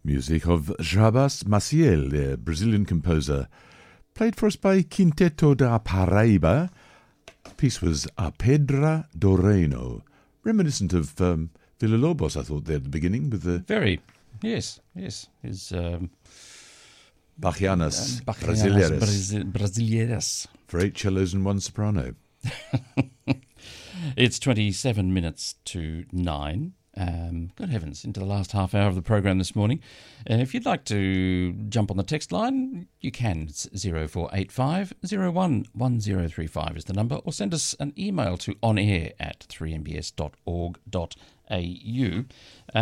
Music of Jarbas Maciel, the Brazilian composer, played for us by Quinteto da Paraíba. The piece was A Pedra do Reino, reminiscent of Villa-Lobos, I thought, there at the beginning, with the... Very, yes. His Bachianas Brasileiras. Brasileiras. For 8 cellos and 1 soprano. It's 27 minutes to 9. Good heavens, into the last half hour of the program this morning. If you'd like to jump on the text line, you can. It's 0485 01 1035 is the number, or send us an email to onair@3mbs.org.au.